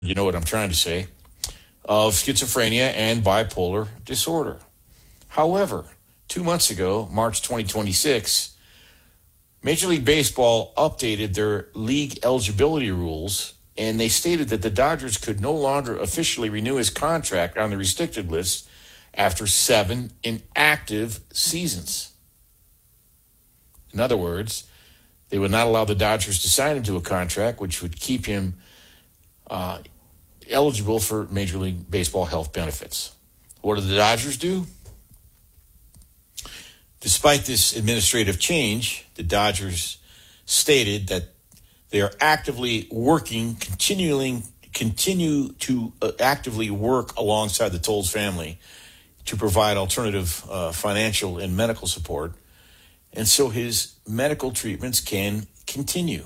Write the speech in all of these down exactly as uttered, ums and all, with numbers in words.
you know what I'm trying to say, of schizophrenia and bipolar disorder. However, two months ago, March twenty twenty-six, Major League Baseball updated their league eligibility rules, and they stated that the Dodgers could no longer officially renew his contract on the restricted list after seven inactive seasons. In other words, they would not allow the Dodgers to sign him to a contract which would keep him uh, eligible for Major League Baseball health benefits. What did the Dodgers do? Despite this administrative change, the Dodgers stated that they are actively working, continuing, continue to uh, actively work alongside the Toles family to provide alternative uh, financial and medical support, and so his medical treatments can continue.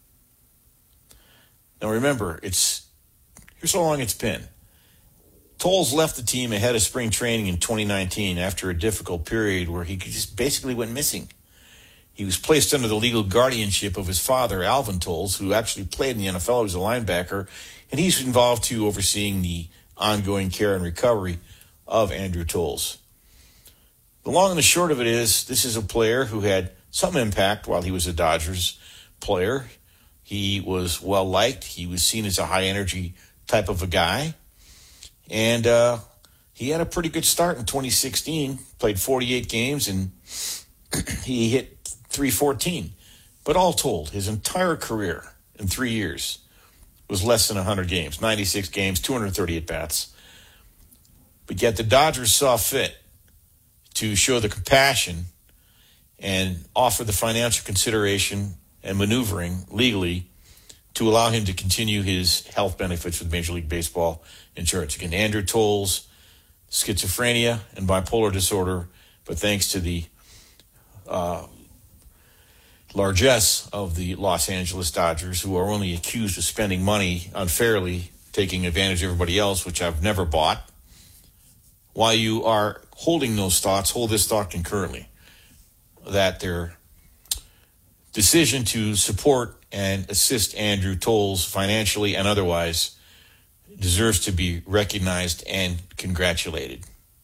Now remember, it's here's how long it's been. Toles left the team ahead of spring training in twenty nineteen after a difficult period where he just basically went missing. He was placed under the legal guardianship of his father, Alvin Toles, who actually played in the N F L. He was a linebacker, and he's involved, too, overseeing the ongoing care and recovery of Andrew Toles. The long and the short of it is, this is a player who had some impact while he was a Dodgers player. He was well-liked. He was seen as a high-energy type of a guy. And uh, he had a pretty good start in twenty sixteen, played forty-eight games, and he hit three fourteen. But all told, his entire career in three years was less than one hundred games, ninety-six games, two hundred thirty at-bats. But yet the Dodgers saw fit to show the compassion and offer the financial consideration and maneuvering legally to allow him to continue his health benefits with Major League Baseball insurance. Again, Andrew Toles, schizophrenia and bipolar disorder, but thanks to the uh, largesse of the Los Angeles Dodgers, who are only accused of spending money unfairly, taking advantage of everybody else, which I've never bought. While you are holding those thoughts, hold this thought concurrently, that their decision to support and assist Andrew Toles financially and otherwise deserves to be recognized and congratulated.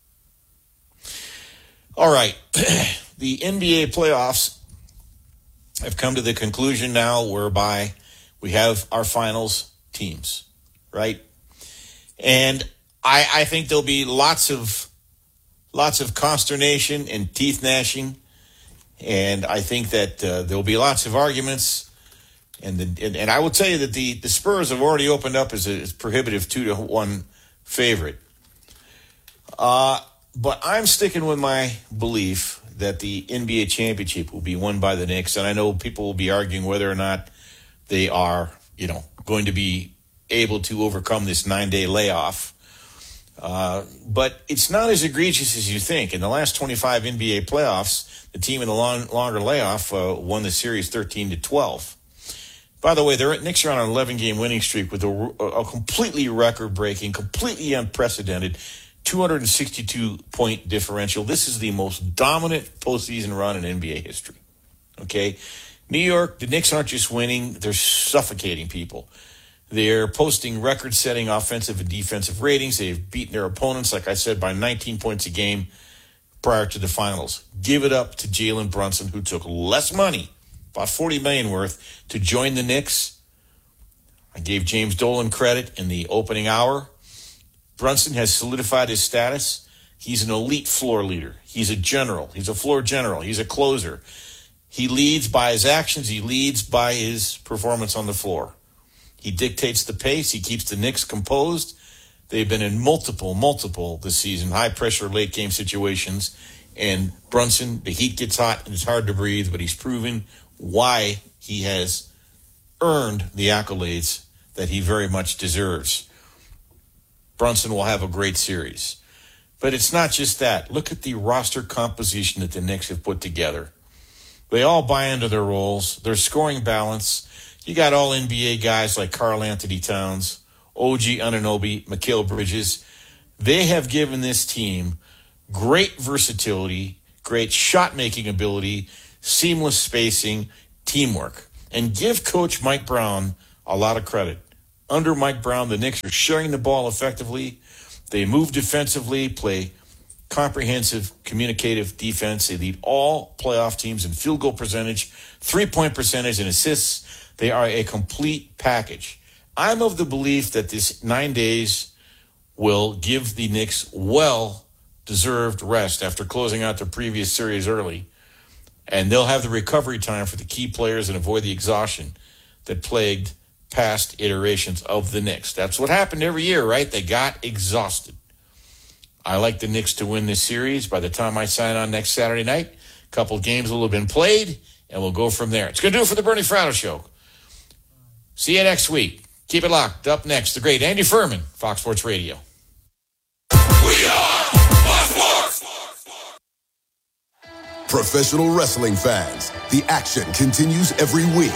All right, the N B A playoffs have come to the conclusion now whereby we have our finals teams, right? And I, I think there'll be lots of lots of consternation and teeth gnashing, and I think that uh, there'll be lots of arguments. And, the, and and I will tell you that the, the Spurs have already opened up as a as prohibitive two to one favorite. Uh, but I'm sticking with my belief that the N B A championship will be won by the Knicks, and I know people will be arguing whether or not they are, you know, going to be able to overcome this nine-day layoff. Uh, but it's not as egregious as you think. In the last twenty-five N B A playoffs, the team in the long, longer layoff uh, won the series thirteen to twelve. By the way, the Knicks are on an eleven-game winning streak with a, a completely record-breaking, completely unprecedented two hundred sixty-two point differential. This is the most dominant postseason run in N B A history. Okay? New York, the Knicks aren't just winning, they're suffocating people. They're posting record-setting offensive and defensive ratings. They've beaten their opponents, like I said, by nineteen points a game prior to the finals. Give it up to Jalen Brunson, who took less money, about forty million dollars worth, to join the Knicks. I gave James Dolan credit in the opening hour. Brunson has solidified his status. He's an elite floor leader. He's a general. He's a floor general. He's a closer. He leads by his actions. He leads by his performance on the floor. He dictates the pace. He keeps the Knicks composed. They've been in multiple, multiple this season, high-pressure late-game situations. And Brunson, the heat gets hot and it's hard to breathe, but he's proven why he has earned the accolades that he very much deserves. Brunson will have a great series. But it's not just that. Look at the roster composition that the Knicks have put together. They all buy into their roles. Their scoring balance. You got all N B A guys like Karl Anthony Towns, O G Anunoby, Mikal Bridges. They have given this team great versatility, great shot-making ability, seamless spacing, teamwork. And give Coach Mike Brown a lot of credit. under Mike Brown, the Knicks are sharing the ball effectively. They move defensively, play comprehensive, communicative defense. They lead all playoff teams in field goal percentage, three-point percentage, and assists. They are a complete package. I'm of the belief that this nine days will give the Knicks well-deserved rest after closing out the previous series early, and they'll have the recovery time for the key players and avoid the exhaustion that plagued past iterations of the Knicks. That's what happened every year, right? They got exhausted. I like the Knicks to win this series. By the time I sign on next Saturday night, a couple of games will have been played, and we'll go from there. It's going to do it for the Bernie Fratto Show. See you next week. Keep it locked. Up next, the great Andy Furman, Fox Sports Radio. We are Fox Sports! Professional wrestling fans, the action continues every week.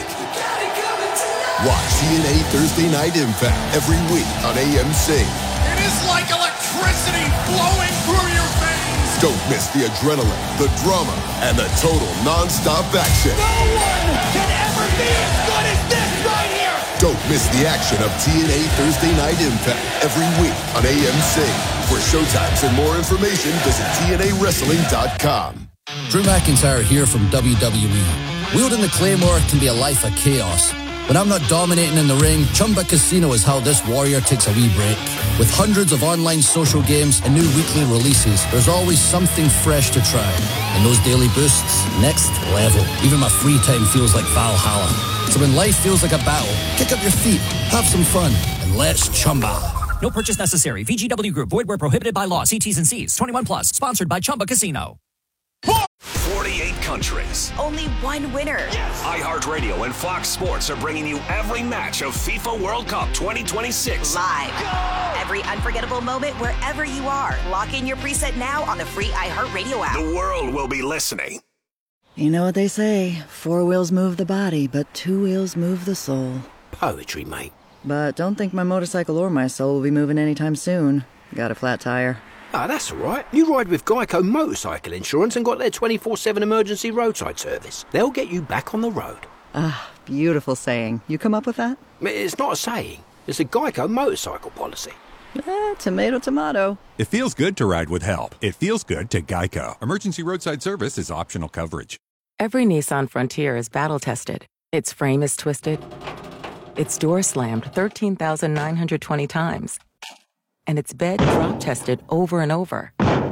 Watch T N A Thursday Night Impact every week on A M C. It is like electricity flowing through your veins. Don't miss the adrenaline, the drama, and the total non-stop action. No one can ever be as good as this right here. Don't miss the action of T N A Thursday Night Impact every week on A M C. For showtimes and more information, visit T N A wrestling dot com. Drew McIntyre here from W W E. Wielding the Claymore can be a life of chaos. When I'm not dominating in the ring, Chumba Casino is how this warrior takes a wee break. With hundreds of online social games and new weekly releases, there's always something fresh to try. And those daily boosts, next level. Even my free time feels like Valhalla. So when life feels like a battle, kick up your feet, have some fun, and let's Chumba. No purchase necessary. V G W Group. Void where prohibited by law. See T's and C's. twenty-one plus. Sponsored by Chumba Casino. forty-eight countries. Only one winner. Yes. iHeartRadio and Fox Sports are bringing you every match of FIFA World Cup twenty twenty-six. Live. Go! Every unforgettable moment wherever you are. Lock in your preset now on the free iHeartRadio app. The world will be listening. You know what they say, four wheels move the body, but two wheels move the soul. Poetry, mate. But don't think my motorcycle or my soul will be moving anytime soon. Got a flat tire. Ah, oh, that's all right. You ride with Geico Motorcycle Insurance and got their twenty-four seven emergency roadside service. They'll get you back on the road. Ah, beautiful saying. You come up with that? It's not a saying. It's a Geico motorcycle policy. Eh, tomato, tomato. It feels good to ride with help. It feels good to Geico. Emergency roadside service is optional coverage. Every Nissan Frontier is battle-tested. Its frame is twisted. Its door slammed thirteen thousand nine hundred twenty times. And its bed drop-tested over and over.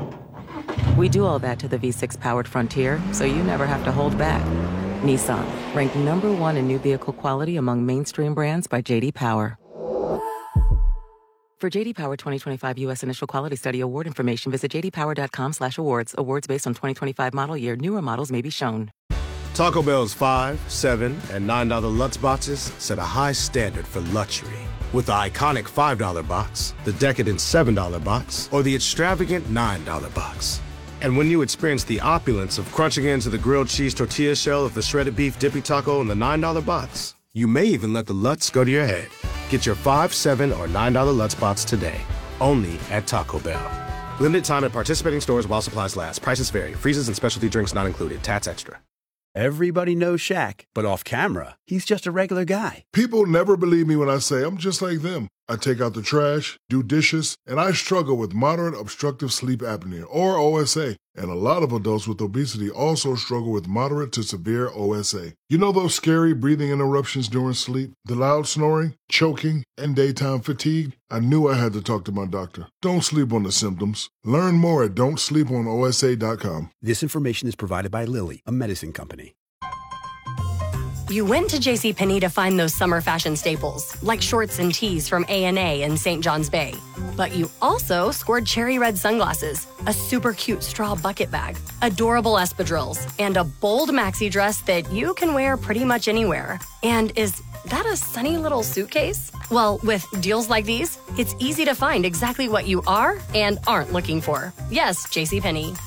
We do all that to the V six powered Frontier, so you never have to hold back. Nissan, ranked number one in new vehicle quality among mainstream brands by J D Power. For J D Power twenty twenty-five U S Initial Quality Study award information, visit j d power dot com slash awards. Awards based on twenty twenty-five model year. Newer models may be shown. Taco Bell's five, seven, and nine dollar Lutz boxes set a high standard for luxury. With the iconic five dollar box, the decadent seven dollar box, or the extravagant nine dollar box. And when you experience the opulence of crunching into the grilled cheese tortilla shell of the shredded beef dippy taco in the nine dollar box, you may even let the Lutz go to your head. Get your five, seven, or nine dollar Lutz box today, only at Taco Bell. Limited time at participating stores while supplies last. Prices vary. Freezes and specialty drinks not included. Tats extra. Everybody knows Shaq, but off camera, he's just a regular guy. People never believe me when I say I'm just like them. I take out the trash, do dishes, and I struggle with moderate obstructive sleep apnea, or O S A. And a lot of adults with obesity also struggle with moderate to severe O S A. You know those scary breathing interruptions during sleep? The loud snoring, choking, and daytime fatigue? I knew I had to talk to my doctor. Don't sleep on the symptoms. Learn more at don't sleep on O S A dot com. This information is provided by Lilly, a medicine company. You went to JCPenney to find those summer fashion staples, like shorts and tees from A and A in Saint John's Bay. But you also scored cherry red sunglasses, a super cute straw bucket bag, adorable espadrilles, and a bold maxi dress that you can wear pretty much anywhere. And is that a sunny little suitcase? Well, with deals like these, it's easy to find exactly what you are and aren't looking for. Yes, JCPenney.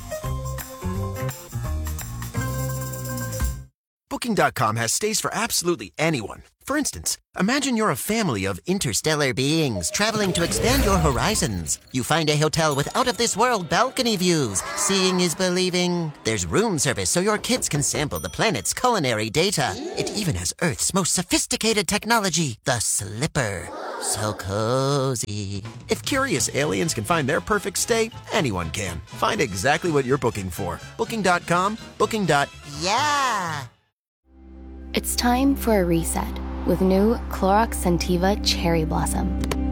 Booking dot com has stays for absolutely anyone. For instance, imagine you're a family of interstellar beings traveling to expand your horizons. You find a hotel with out-of-this-world balcony views. Seeing is believing. There's room service so your kids can sample the planet's culinary data. It even has Earth's most sophisticated technology, the Slipper. So cozy. If curious aliens can find their perfect stay, anyone can. Find exactly what you're booking for. Booking dot com, booking. Yeah. It's time for a reset with new Clorox Scentiva Cherry Blossom.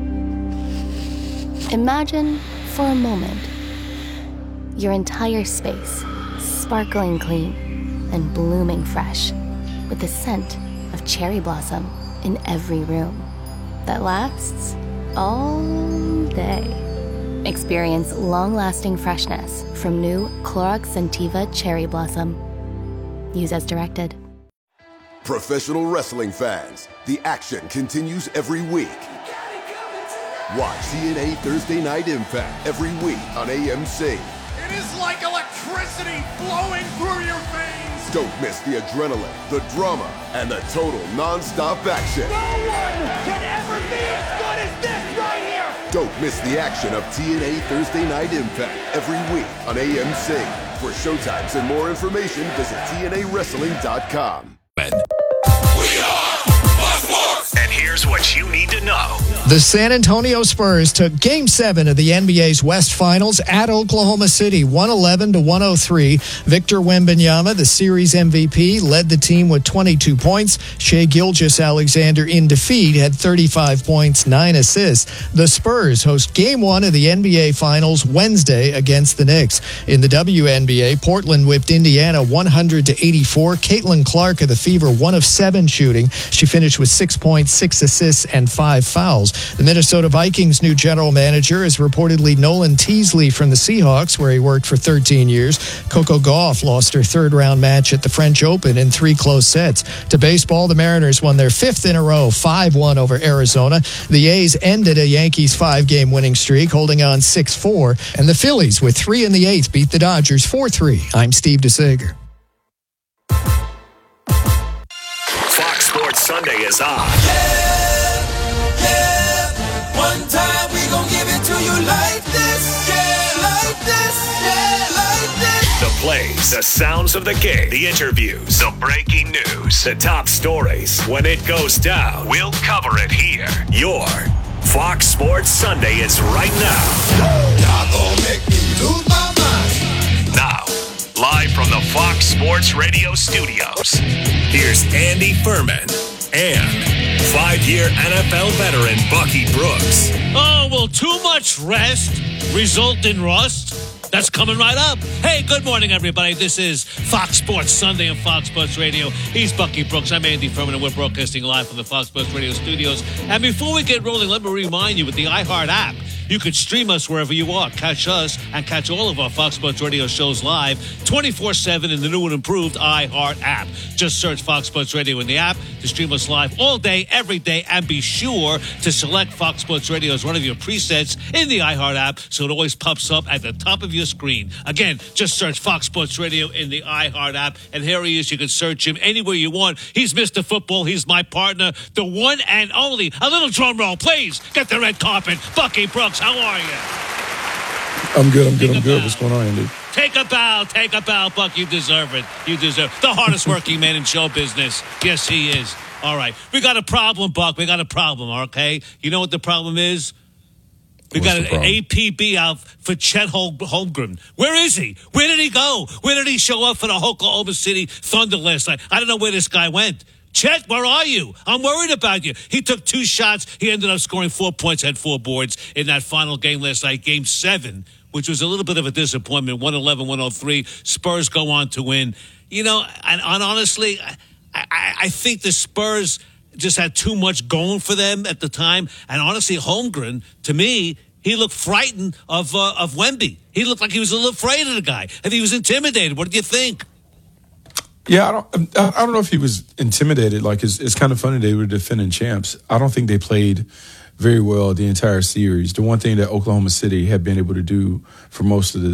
Imagine, for a moment, your entire space sparkling clean and blooming fresh with the scent of cherry blossom in every room that lasts all day. Experience long-lasting freshness from new Clorox Scentiva Cherry Blossom. Use as directed. Professional wrestling fans, the action continues every week. Watch T N A Thursday Night Impact every week on A M C. It is like electricity flowing through your veins. Don't miss the adrenaline, the drama, and the total non-stop action. No one can ever be as good as this right here. Don't miss the action of T N A Thursday Night Impact every week on A M C. For showtimes and more information, visit T N A wrestling dot com. And here's what you need to know. The San Antonio Spurs took Game seven of the N B A's West Finals at Oklahoma City, one eleven to one oh three. Victor Wembanyama, the series M V P, led the team with twenty-two points. Shai Gilgeous-Alexander in defeat had thirty-five points, nine assists. The Spurs host Game one of the N B A Finals Wednesday against the Knicks. In the W N B A, Portland whipped Indiana one hundred to eighty-four. Caitlin Clark of the Fever, one of seven shooting. She finished with six points, six assists, and five fouls. The Minnesota Vikings' new general manager is reportedly Nolan Teasley from the Seahawks, where he worked for thirteen years. Coco Gauff lost her third-round match at the French Open in three close sets. To baseball, the Mariners won their fifth in a row, five one over Arizona. The A's ended a Yankees five-game winning streak, holding on six four. And the Phillies, with three in the eighth, beat the Dodgers four three. I'm Steve DeSager. Fox Sports Sunday is on. One time we gon' give it to you like this, yeah, like this, yeah, like this. The plays, the sounds of the game, the interviews, the breaking news, the top stories. When it goes down, we'll cover it here. Your Fox Sports Sunday is right now. Y'all gon' make me lose my mind. Now, live from the Fox Sports Radio studios, here's Andy Furman and five-year N F L veteran Bucky Brooks. Oh, will too much rest result in rust? That's coming right up. Hey, good morning, everybody. This is Fox Sports Sunday on Fox Sports Radio. He's Bucky Brooks. I'm Andy Furman, and we're broadcasting live from the Fox Sports Radio studios. And before we get rolling, let me remind you, with the iHeart app, you could stream us wherever you are. Catch us and catch all of our Fox Sports Radio shows live twenty-four seven in the new and improved iHeart app. Just search Fox Sports Radio in the app to stream us live all day, every day, and be sure to select Fox Sports Radio as one of your presets in the iHeart app so it always pops up at the top of your screen. Again, just search Fox Sports Radio in the iHeart app, and here he is. You can search him anywhere you want. He's Mister Football. He's my partner, the one and only. A little drum roll, please. Get the red carpet. Bucky Brooks. How are you? I'm good, I'm good, Take I'm good. What's going on, Andy? Take a bow, take a bow, Buck. You deserve it. You deserve it. The hardest working man in show business. Yes, he is. All right. We got a problem, Buck. We got a problem, okay? You know what the problem is? We What's got an A P B out for Chet Hol- Holmgren. Where is he? Where did he go? Where did he show up for the Oklahoma City Thunder last night? I don't know where this guy went. Chet, where are you? I'm worried about you. He took two shots. He ended up scoring four points, had four boards in that final game last night, game seven, which was a little bit of a disappointment. one eleven one oh three. Spurs go on to win. You know, and, and honestly, I, I, I think the Spurs just had too much going for them at the time. And honestly, Holmgren, to me, he looked frightened of uh, of Wemby. He looked like he was a little afraid of the guy. And he was intimidated. What do you think? Yeah, I don't. I don't know if he was intimidated. Like it's, it's kind of funny they were defending champs. I don't think they played very well the entire series. The one thing that Oklahoma City had been able to do for most of the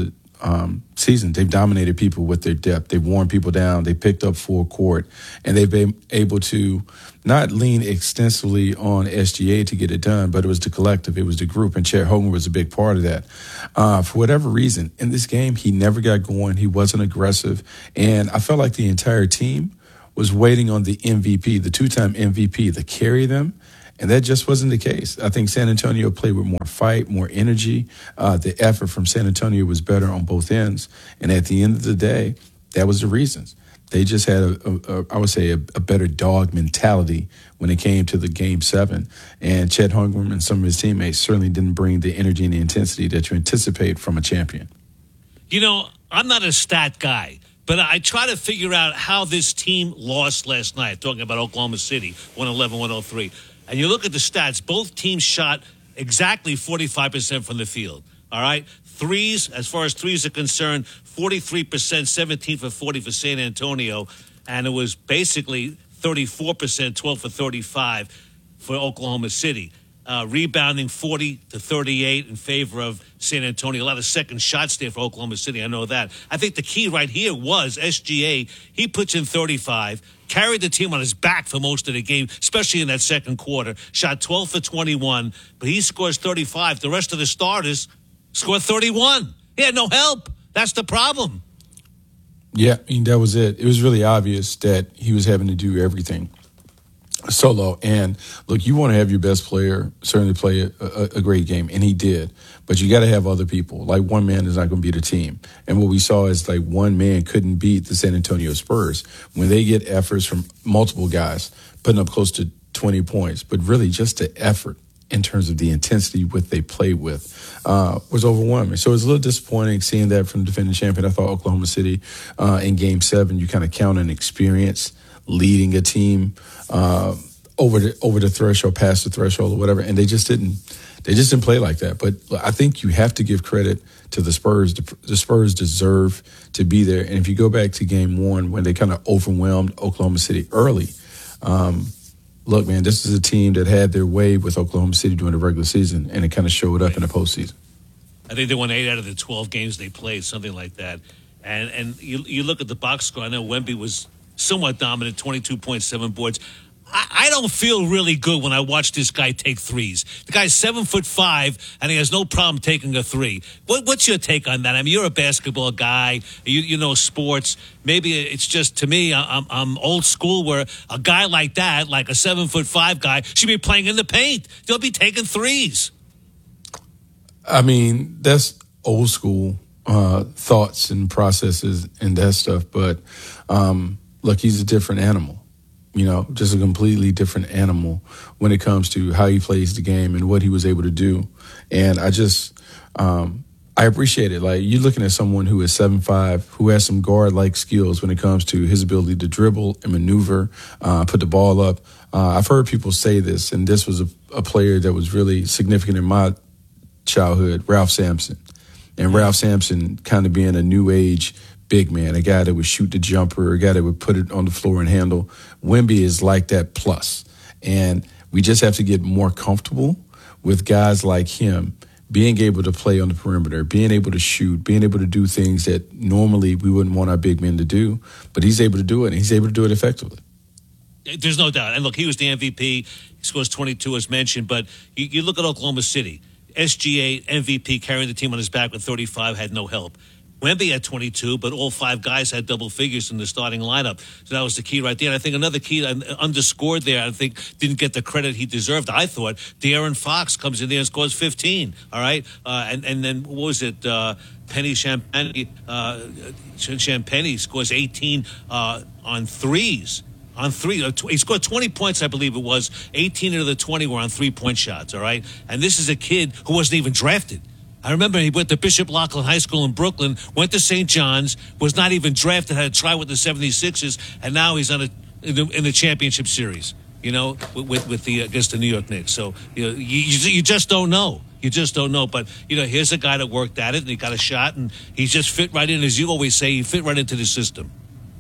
um, season. They've dominated people with their depth. They've worn people down. They picked up full court, and they've been able to not lean extensively on S G A to get it done, but it was the collective. It was the group, and Chet Holmgren was a big part of that. Uh, for whatever reason, in this game, he never got going. He wasn't aggressive, and I felt like the entire team was waiting on the M V P, the two-time M V P, to carry them. And that just wasn't the case. I think San Antonio played with more fight, more energy. Uh, the effort from San Antonio was better on both ends. And at the end of the day, that was the reasons. They just had, a, a, a I would say, a, a better dog mentality when it came to the game seven. And Chet Holmgren and some of his teammates certainly didn't bring the energy and the intensity that you anticipate from a champion. You know, I'm not a stat guy, but I try to figure out how this team lost last night, talking about Oklahoma City, one eleven one oh three. And you look at the stats, both teams shot exactly forty-five percent from the field, all right? Threes, as far as threes are concerned, forty-three percent, seventeen for forty for San Antonio. And it was basically thirty-four percent, twelve for thirty-five for Oklahoma City. Uh, rebounding forty to thirty-eight in favor of San Antonio. A lot of second shots there for Oklahoma City. I know that. I think the key right here was S G A. He puts in thirty-five, carried the team on his back for most of the game, especially in that second quarter. Shot twelve for twenty-one, but he scores thirty-five. The rest of the starters scored thirty-one. He had no help. That's the problem. Yeah, I mean, that was it. It was really obvious that he was having to do everything solo. And look, you want to have your best player certainly play a, a, a great game, and he did. But you got to have other people. Like, one man is not going to beat a team. And what we saw is, like, one man couldn't beat the San Antonio Spurs when they get efforts from multiple guys putting up close to twenty points. But really, just the effort in terms of the intensity what they played with uh, was overwhelming. So it was a little disappointing seeing that from the defending champion. I thought Oklahoma City uh, in Game Seven, you kind of count on experience leading a team uh, over the over the threshold, past the threshold, or whatever, and they just didn't. They just didn't play like that. But I think you have to give credit to the Spurs. The, the Spurs deserve to be there. And if you go back to Game One when they kind of overwhelmed Oklahoma City early, um, look, man, this is a team that had their way with Oklahoma City during the regular season, and it kind of showed up in the postseason. I think they won eight out of the twelve games they played, something like that. And and you you look at the box score. I know Wemby was somewhat dominant, twenty-two point seven boards. I, I don't feel really good when I watch this guy take threes. The guy's seven foot five, and he has no problem taking a three. What, what's your take on that? I mean, you're a basketball guy. You, you know sports. Maybe it's just, to me, I'm, I'm old school where a guy like that, like a seven foot five guy, should be playing in the paint. They'll be taking threes. I mean, that's old school uh, thoughts and processes and that stuff. But um, look, he's a different animal. You know, just a completely different animal when it comes to how he plays the game and what he was able to do. And I just, um, I appreciate it. Like, you're looking at someone who is seven five, who has some guard-like skills when it comes to his ability to dribble and maneuver, uh, put the ball up. Uh, I've heard people say this, and this was a, a player that was really significant in my childhood, Ralph Sampson. And Ralph Sampson kind of being a new age big man, a guy that would shoot the jumper, a guy that would put it on the floor and handle. Wemby is like that plus. And we just have to get more comfortable with guys like him being able to play on the perimeter, being able to shoot, being able to do things that normally we wouldn't want our big men to do. But he's able to do it, and he's able to do it effectively. There's no doubt. And look, he was the M V P. He scores twenty-two as mentioned. But you, you look at Oklahoma City. S G A, M V P, carrying the team on his back with thirty-five, had no help. Wemby had twenty-two, but all five guys had double figures in the starting lineup. So that was the key right there. And I think another key underscored there, I think, didn't get the credit he deserved, I thought. De'Aaron Fox comes in there and scores fifteen, all right? Uh, and, and then, what was it, uh, Penny Champagne, uh, Champagne scores eighteen uh, on threes. On three, he scored twenty points, I believe it was. eighteen of the twenty were on three-point shots, all right? And this is a kid who wasn't even drafted. I remember he went to Bishop Loughlin High School in Brooklyn, went to Saint John's, was not even drafted, had to try with the seventy-sixers, and now he's on a, in, the, in the championship series, you know, with, with the against the New York Knicks. So, you know, you, you just don't know. You just don't know. But, you know, here's a guy that worked at it, and he got a shot, and he just fit right in, as you always say, he fit right into the system.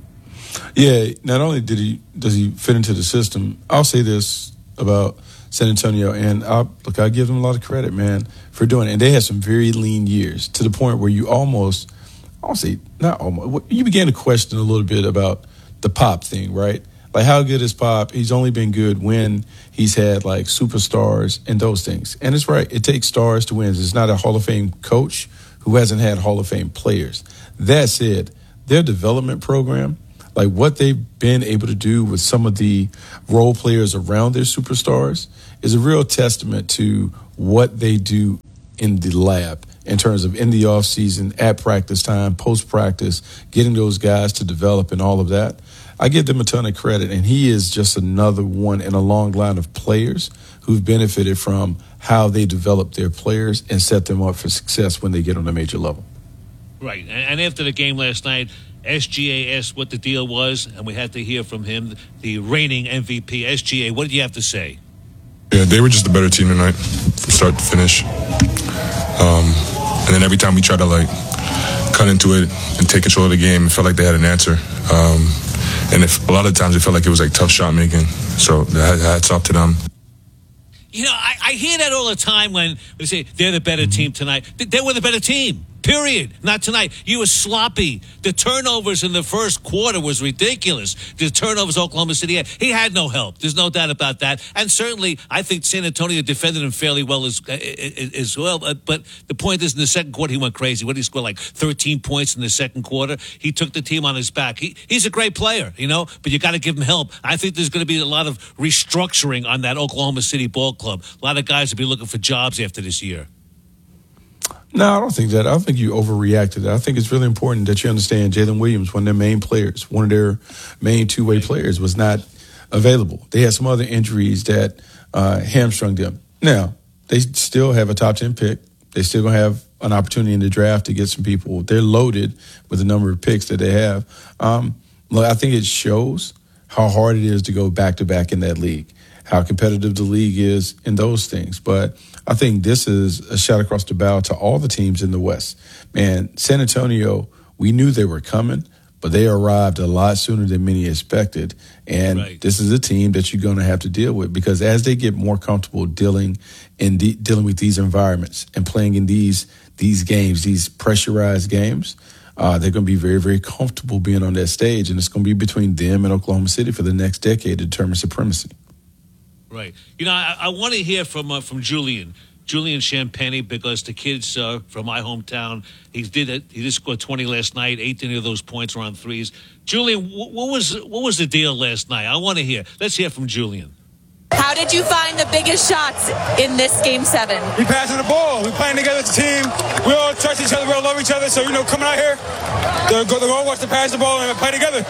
Yeah, not only did he does he fit into the system, I'll say this about San Antonio, and I'll, look, I give them a lot of credit, man, for doing it. And they had some very lean years to the point where you almost I don't say not almost. You began to question a little bit about the Pop thing, right? Like, how good is Pop? He's only been good when he's had, like, superstars and those things. And it's right. It takes stars to win. It's not a Hall of Fame coach who hasn't had Hall of Fame players. That said, their development program, like what they've been able to do with some of the role players around their superstars, is a real testament to what they do in the lab in terms of in the off season, at practice time, post practice, getting those guys to develop and all of that. I give them a ton of credit, and he is just another one in a long line of players who've benefited from how they develop their players and set them up for success when they get on a major level. Right. And after the game last night, S G A asked what the deal was, and we had to hear from him, the reigning M V P. S G A, what did you have to say? Yeah, they were just a better team tonight from start to finish. Um, and then every time we tried to, like, cut into it and take control of the game, it felt like they had an answer. Um, and if, a lot of times it felt like it was, like, tough shot making. So hats off to them. You know, I, I hear that all the time when they say they're the better team tonight. They were the better team, period. Not tonight. You were sloppy. The turnovers in the first quarter was ridiculous. The turnovers Oklahoma City had. He had no help. There's no doubt about that. And certainly, I think San Antonio defended him fairly well as, as well. But the point is, in the second quarter, he went crazy. What did he score, like thirteen points in the second quarter? He took the team on his back. He, he's a great player, you know, but you got to give him help. I think there's going to be a lot of restructuring on that Oklahoma City ball club. A lot of guys will be looking for jobs after this year. No, I don't think that. I don't think you overreact to that. I think it's really important that you understand Jalen Williams, one of their main players, one of their main two-way players, was not available. They had some other injuries that uh, hamstrung them. Now, they still have a top ten pick. They still going to have an opportunity in the draft to get some people. They're loaded with the number of picks that they have. Um, look, I think it shows how hard it is to go back-to-back in that league, how competitive the league is in those things. But I think this is a shot across the bow to all the teams in the West. Man, San Antonio, we knew they were coming, but they arrived a lot sooner than many expected. And right. This is a team that you're going to have to deal with, because as they get more comfortable dealing in de- dealing with these environments and playing in these these games, these pressurized games, uh, they're going to be very, very comfortable being on that stage. And it's going to be between them and Oklahoma City for the next decade to determine supremacy. Right. You know, I, I want to hear from uh, from Julian, Julian Champagny, because the kids uh, from my hometown, he did it. He just scored twenty last night. eighteen of those points were on threes. Julian, what, what was what was the deal last night? I want to hear. Let's hear from Julian. How did you find the biggest shots in this game seven? We passing the ball. We playing together as a team. We all trust each other. We all love each other. So, you know, coming out here, the goal was to pass the ball and play together.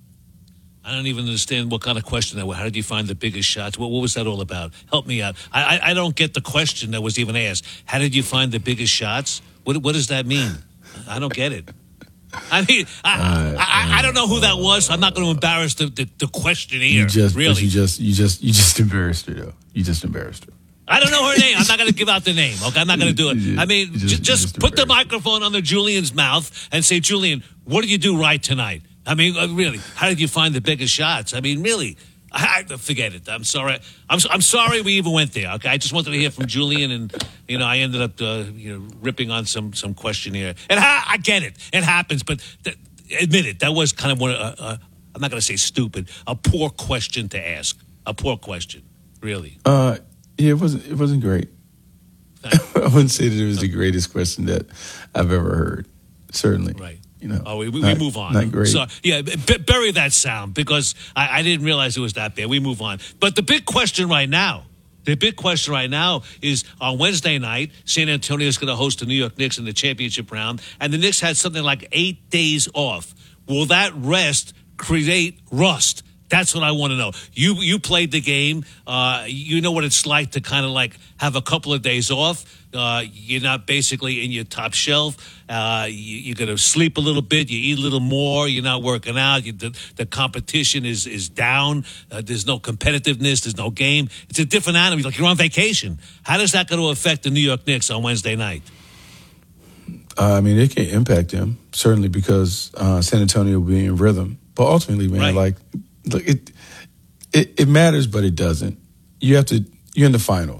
I don't even understand what kind of question that was. How did you find the biggest shots? What, what was that all about? Help me out. I, I I don't get the question that was even asked. How did you find the biggest shots? What what does that mean? I don't get it. I mean, I, uh, I, I don't know who that was. I'm not going to embarrass the, the, the questionnaire. You just, really. You just, you just, you just embarrassed her, though. You just embarrassed her. I don't know her name. I'm not going to give out the name. Okay, I'm not going to do it. Just, I mean, just, just, just put the microphone on the Julian's mouth and say, Julian, what did you do right tonight? I mean, really, how did you find the biggest shots? I mean, really, I, I forget it. I'm sorry. I'm I'm sorry we even went there. Okay, I just wanted to hear from Julian, and you know, I ended up uh, you know ripping on some some questionnaire. And ha- I get it. It happens, but th- admit it. That was kind of one. Uh, uh, I'm not going to say stupid. A poor question to ask. A poor question, really. Uh, yeah, it wasn't. It wasn't great. I wouldn't say that it was the greatest question that I've ever heard. Certainly, right. You know, oh, we, we, not, we move on. Not great. So, yeah, b- bury that sound, because I, I didn't realize it was that bad. We move on. But the big question right now, the big question right now is on Wednesday night, San Antonio is going to host the New York Knicks in the championship round, and the Knicks had something like eight days off. Will that rest create rust? That's what I want to know. You you played the game. Uh, you know what it's like to kind of like have a couple of days off. Uh, you're not basically in your top shelf. Uh, you, you're going to sleep a little bit. You eat a little more. You're not working out. You, the, the competition is is down. Uh, there's no competitiveness. There's no game. It's a different animal. Like you're on vacation. How does that going to affect the New York Knicks on Wednesday night? Uh, I mean, it can impact them, certainly, because uh, San Antonio will be in rhythm. But ultimately, man, right. like, look, it, it it matters, but it doesn't. You have to. You're in the finals.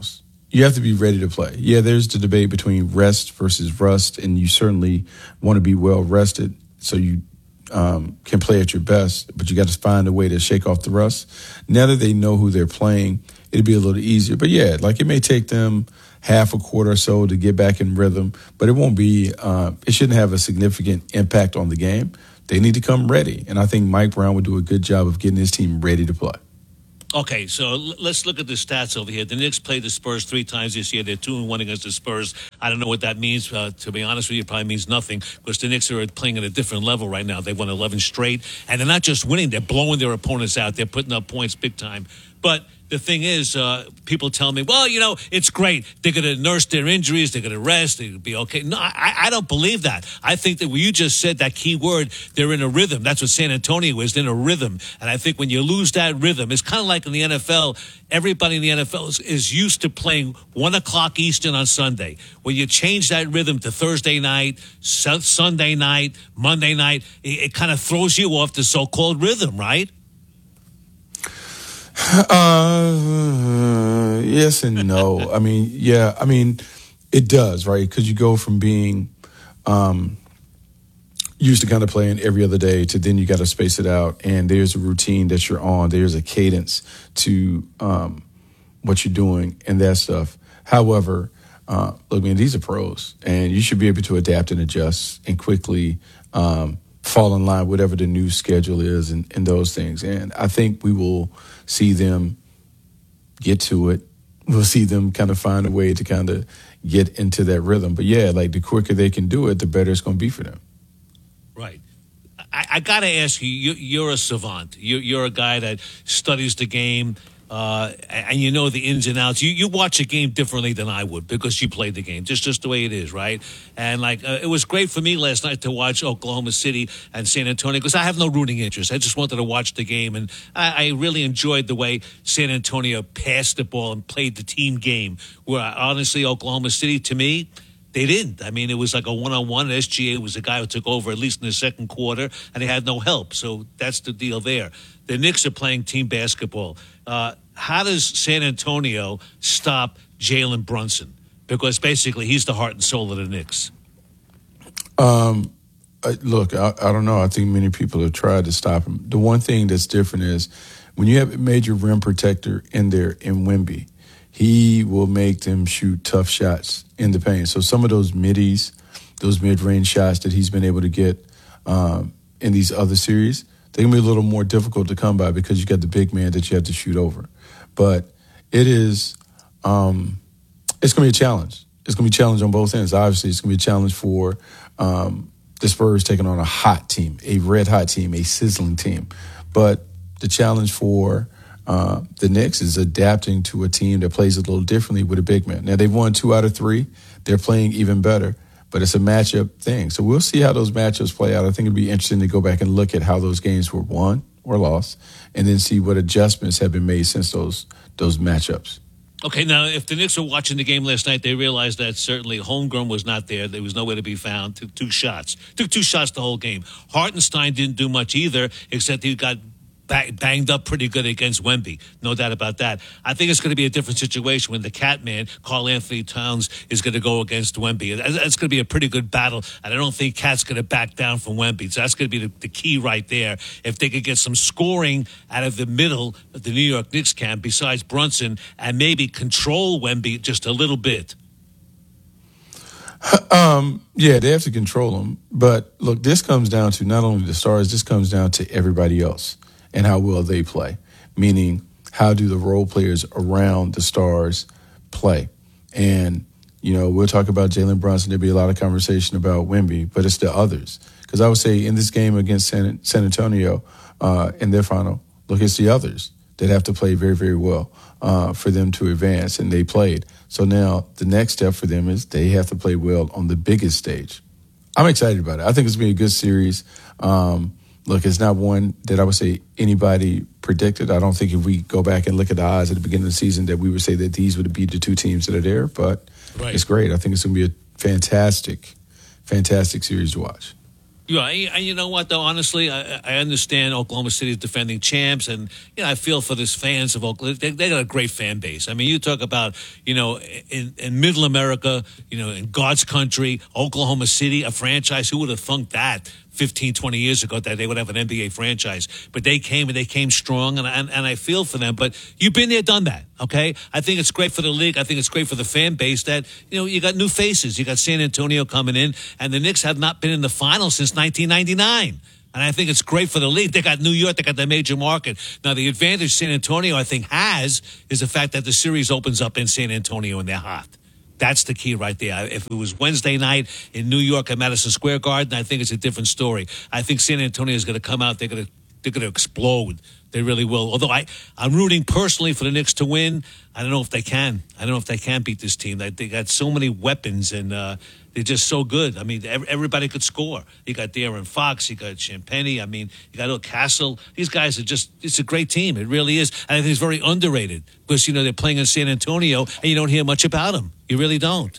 you have to be ready to play. Yeah, there's the debate between rest versus rust, and you certainly want to be well rested so you um, can play at your best, but you got to find a way to shake off the rust. Now that they know who they're playing, it'll be a little easier. But yeah, like it may take them half a quarter or so to get back in rhythm, but it won't be, uh, it shouldn't have a significant impact on the game. They need to come ready. And I think Mike Brown would do a good job of getting his team ready to play. Okay, so l- let's look at the stats over here. The Knicks played the Spurs three times this year. They're two and one against the Spurs. I don't know what that means. Uh, to be honest with you, it probably means nothing because the Knicks are playing at a different level right now. They've won eleven straight, and they're not just winning; they're blowing their opponents out. They're putting up points big time. But the thing is, uh, people tell me, well, you know, it's great. They're going to nurse their injuries. They're going to rest. They'll be okay. No, I, I don't believe that. I think that when you just said that key word, they're in a rhythm. That's what San Antonio is, they're in a rhythm. And I think when you lose that rhythm, it's kind of like in the N F L. Everybody in the N F L is, is used to playing one o'clock Eastern on Sunday. When you change that rhythm to Thursday night, su- Sunday night, Monday night, it, it kind of throws you off the so-called rhythm, right? Uh, yes and no. I mean, yeah, I mean, it does, right? Because you go from being um, used to kind of playing every other day to then you got to space it out. And there's a routine that you're on. There's a cadence to um, what you're doing and that stuff. However, uh, look, man, these are pros. And you should be able to adapt and adjust and quickly um, fall in line, whatever the new schedule is and, and those things. And I think we will see them get to it. We'll see them kind of find a way to kind of get into that rhythm. But yeah, like the quicker they can do it, the better it's going to be for them. Right. I, I got to ask you, you, you're a savant. You, you're a guy that studies the game, uh, and you know the ins and outs. You, you watch a game differently than I would because you played the game, just just the way it is, right? And like uh, it was great for me last night to watch Oklahoma City and San Antonio because I have no rooting interest. I just wanted to watch the game, and I, I really enjoyed the way San Antonio passed the ball and played the team game. Where honestly, Oklahoma City, to me, they didn't. I mean, it was like a one-on-one. S G A was the guy who took over, at least in the second quarter, and they had no help. So that's the deal there. The Knicks are playing team basketball. Uh, how does San Antonio stop Jalen Brunson? Because basically he's the heart and soul of the Knicks. Um, I, look, I, I don't know. I think many people have tried to stop him. The one thing that's different is when you have a major rim protector in there in Wemby, he will make them shoot tough shots in the paint. So some of those middies, those mid-range shots that he's been able to get um, in these other series, they're going to be a little more difficult to come by because you got the big man that you have to shoot over. But it is, um, it's going to be a challenge. It's going to be a challenge on both ends. Obviously, it's going to be a challenge for um, the Spurs taking on a hot team, a red-hot team, a sizzling team. But the challenge for uh, the Knicks is adapting to a team that plays a little differently with a big man. Now, they've won two out of three. They're playing even better. But it's a matchup thing. So we'll see how those matchups play out. I think it'd be interesting to go back and look at how those games were won or lost and then see what adjustments have been made since those those matchups. Okay, now, if the Knicks were watching the game last night, they realized that certainly Holmgren was not there. There was nowhere to be found. Took two shots. Took two shots the whole game. Hartenstein didn't do much either, except he got banged up pretty good against Wemby. No doubt about that. I think it's going to be a different situation when the cat man, Karl Anthony Towns, is going to go against Wemby. It's going to be a pretty good battle, and I don't think Cat's going to back down from Wemby. So that's going to be the, the key right there. If they could get some scoring out of the middle of the New York Knicks camp besides Brunson and maybe control Wemby just a little bit. Um, yeah, they have to control him. But, look, this comes down to not only the Stars, this comes down to everybody else and how well they play, meaning how do the role players around the Stars play? And, you know, we'll talk about Jalen Brunson. There'll be a lot of conversation about Wemby, but it's the others. Because I would say in this game against San, San Antonio uh, in their final, look, it's the others that have to play very, very well uh, for them to advance, and they played. So now the next step for them is they have to play well on the biggest stage. I'm excited about it. I think it's going to be a good series. Um, Look, it's not one that I would say anybody predicted. I don't think if we go back and look at the odds at the beginning of the season that we would say that these would be the two teams that are there, but right. It's great. I think it's going to be a fantastic, fantastic series to watch. Yeah, and you know what, though, honestly, I, I understand Oklahoma City is defending champs, and, you know, I feel for these fans of Oklahoma. They, they got a great fan base. I mean, you talk about, you know, in, in middle America, you know, in God's country, Oklahoma City, a franchise, who would have thunk that fifteen, twenty years ago that they would have an N B A franchise? But they came, and they came strong, and, and, and I feel for them. But you've been there, done that, okay? I think it's great for the league. I think it's great for the fan base that, you know, you got new faces. You got San Antonio coming in, and the Knicks have not been in the finals since nineteen ninety-nine. And I think it's great for the league. They got New York. They got the major market. Now, the advantage San Antonio, I think, has is the fact that the series opens up in San Antonio, and they're hot. That's the key right there. If it was Wednesday night in New York at Madison Square Garden, I think it's a different story. I think San Antonio is going to come out. They're going to they're going to explode. They really will. Although I, I'm rooting personally for the Knicks to win. I don't know if they can. I don't know if they can beat this team. They, they got so many weapons, and uh, they're just so good. I mean, everybody could score. You got De'Aaron Fox. You got Champagny. I mean, you got Will Castle. These guys are just, it's a great team. It really is. And I think it's very underrated because, you know, they're playing in San Antonio, and you don't hear much about them. You really don't.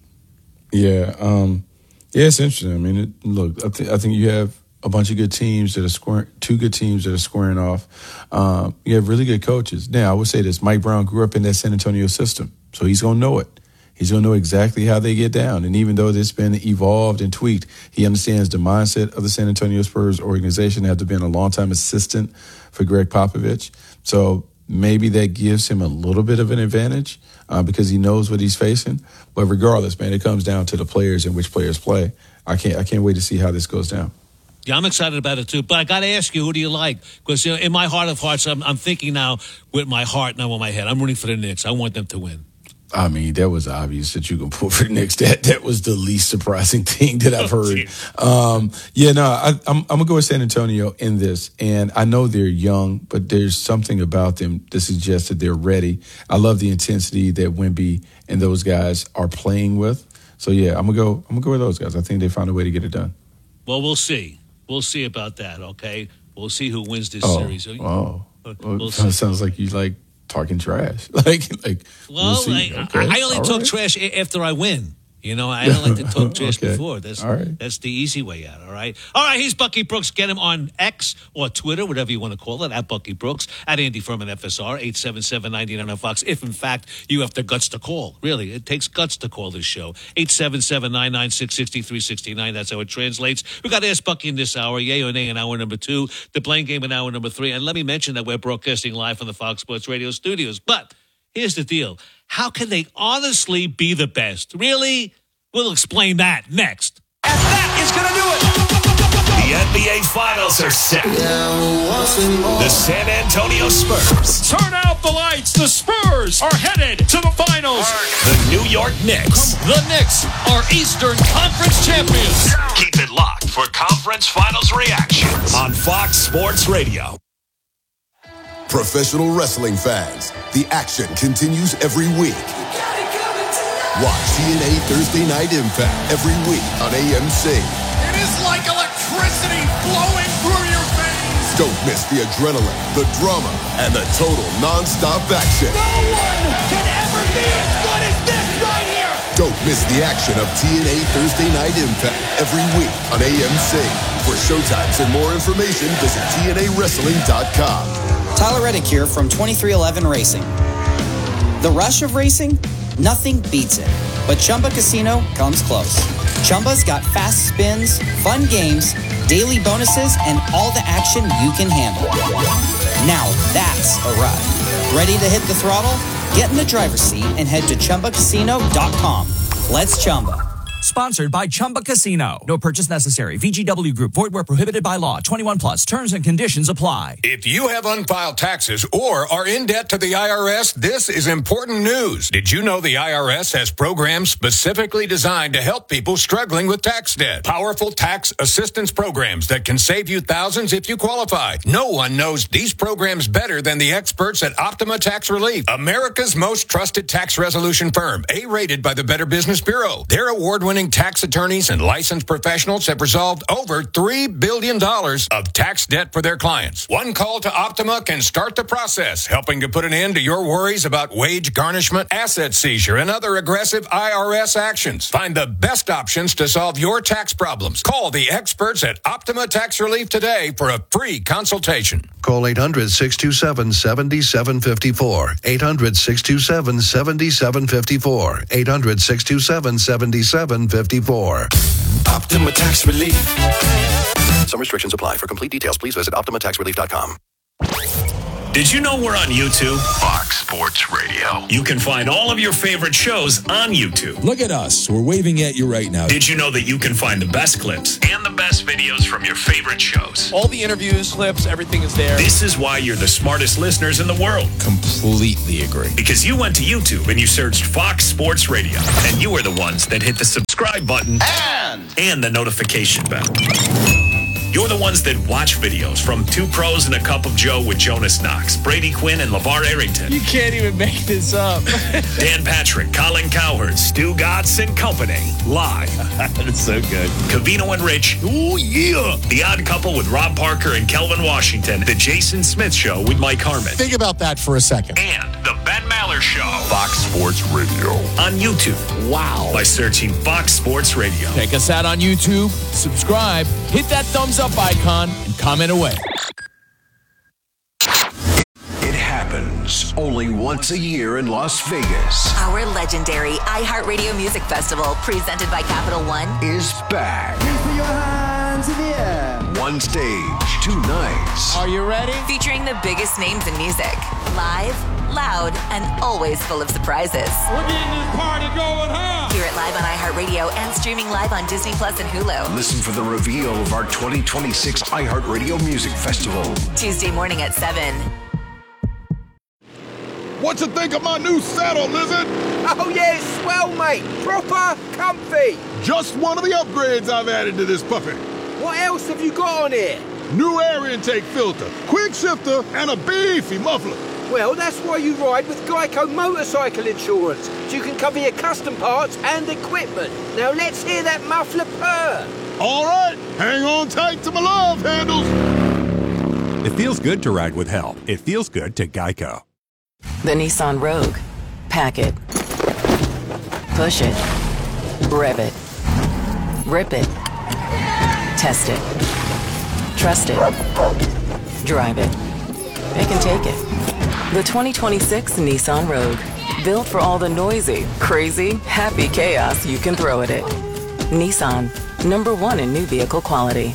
Yeah. Um, yeah, it's interesting. I mean, it, look, I, th- I think you have a bunch of good teams that are squaring, two good teams that are squaring off. Um, you have really good coaches. Now, I would say this. Mike Brown grew up in that San Antonio system, so he's going to know it. He's going to know exactly how they get down. And even though it's been evolved and tweaked, he understands the mindset of the San Antonio Spurs organization after being a longtime assistant for Greg Popovich. So maybe that gives him a little bit of an advantage uh, because he knows what he's facing. But regardless, man, it comes down to the players and which players play. I can't, I can't wait to see how this goes down. Yeah, I'm excited about it, too. But I got to ask you, who do you like? Because, you know, in my heart of hearts, I'm, I'm thinking now with my heart, not with my head. I'm rooting for the Knicks. I want them to win. I mean, that was obvious that you can pull for the Knicks. That that was the least surprising thing that I've heard. Um, yeah, no, I, I'm, I'm going to go with San Antonio in this. And I know they're young, but there's something about them that suggests that they're ready. I love the intensity that Wemby and those guys are playing with. So, yeah, I'm going to go I'm gonna go with those guys. I think they found a way to get it done. Well, we'll see. We'll see about that, okay? We'll see who wins this oh, series. Oh, we'll well, it sounds like you like talking trash. like, like. Well, we'll like, okay. I, I only All talk right. trash after I win. You know, I don't like to talk trash okay. before. That's all right. That's the easy way out, all right? All right, he's Bucky Brooks. Get him on X or Twitter, whatever you want to call it, at Bucky Brooks, at Andy Furman F S R, eight seven seven, nine nine on Fox, if, in fact, you have the guts to call. Really, it takes guts to call this show. eight seven seven, nine nine six, six three six nine. That's how it translates. We got to ask Bucky in this hour, yay or nay in hour number two, the playing game in hour number three. And let me mention that we're broadcasting live from the Fox Sports Radio studios. But here's the deal. How can they honestly be the best? Really? We'll explain that next. And that is going to do it. The N B A Finals are set. The San Antonio Spurs. Turn out the lights. The Spurs are headed to the finals. The New York Knicks. The Knicks are Eastern Conference champions. Keep it locked for conference finals reactions on Fox Sports Radio. Professional wrestling fans, the action continues every week. Watch T N A Thursday Night Impact every week on A M C. It is like electricity flowing through your veins. Don't miss the adrenaline, the drama, and the total non-stop action. No one can ever be as good as this right here. Don't miss the action of T N A Thursday Night Impact every week on A M C. For showtimes and more information, visit T N A wrestling dot com. Tyler Reddick here from twenty-three eleven Racing. The rush of racing? Nothing beats it. But Chumba Casino comes close. Chumba's got fast spins, fun games, daily bonuses, and all the action you can handle. Now that's a ride. Ready to hit the throttle? Get in the driver's seat and head to Chumba Casino dot com. Let's Chumba. Sponsored by Chumba Casino. No purchase necessary. V G W Group. Void where prohibited by law. twenty-one plus. Terms and conditions apply. If you have unfiled taxes or are in debt to the I R S, this is important news. Did you know the I R S has programs specifically designed to help people struggling with tax debt? Powerful tax assistance programs that can save you thousands if you qualify. No one knows these programs better than the experts at Optima Tax Relief, America's most trusted tax resolution firm, A-rated by the Better Business Bureau. Their award award-winning tax attorneys and licensed professionals have resolved over three billion dollars of tax debt for their clients. One call to Optima can start the process, helping to put an end to your worries about wage garnishment, asset seizure, and other aggressive I R S actions. Find the best options to solve your tax problems. Call the experts at Optima Tax Relief today for a free consultation. Call eight hundred, six two seven, seven seven five four. eight hundred, six two seven, seven seven five four. eight hundred, six two seven, seven seven five four. Optima Tax Relief. Some restrictions apply. For complete details, please visit optima tax relief dot com. Did you know we're on YouTube? Fox Sports Radio. You can find all of your favorite shows on YouTube. Look at us. We're waving at you right now. Did you know that you can find the best clips and the best videos from your favorite shows? All the interviews, clips, everything is there. This is why you're the smartest listeners in the world. Completely agree. Because you went to YouTube and you searched Fox Sports Radio. And you are the ones that hit the subscribe button and, and the notification bell. You're the ones that watch videos from Two Pros and a Cup of Joe with Jonas Knox, Brady Quinn, and LeVar Arrington. You can't even make this up. Dan Patrick, Colin Cowherd, Stu Gatz and Company. Live. That's so good. Cavino and Rich. Oh, yeah. The Odd Couple with Rob Parker and Kelvin Washington. The Jason Smith Show with Mike Harmon. Think about that for a second. And the Ben Maller Show. Fox Sports Radio. On YouTube. Wow. By searching Fox Sports Radio. Check us out on YouTube. Subscribe. Hit that thumbs up icon and comment away. It happens only once a year in Las Vegas. Our legendary iHeartRadio Music Festival, presented by Capital One, Is back. Put your hands in the air. One stage, two nights. Are you ready? featuring the biggest names in music. Live, loud, and always full of surprises. We're getting this party going, huh? Hear it live on iHeartRadio and streaming live on Disney Plus and Hulu. Listen for the reveal of our twenty twenty-six iHeartRadio Music Festival. Tuesday morning at seven. What you think of my new saddle, Lizard? Oh, yeah, it's swell, mate. Proper comfy. Just one of the upgrades I've added to this puppy. What else have you got on here? New air intake filter, quick shifter, and a beefy muffler. Well, that's why you ride with Geico Motorcycle Insurance, so you can cover your custom parts and equipment. Now let's hear that muffler purr. All right, hang on tight to my love handles. It feels good to ride with help. It feels good to Geico. The Nissan Rogue. Pack it. Push it. Rev it. Rip it. Test it. Trust it. Drive it. It can take it. The twenty twenty-six Nissan Rogue. Built for all the noisy, crazy, happy chaos you can throw at it. Nissan. Number one in new vehicle quality.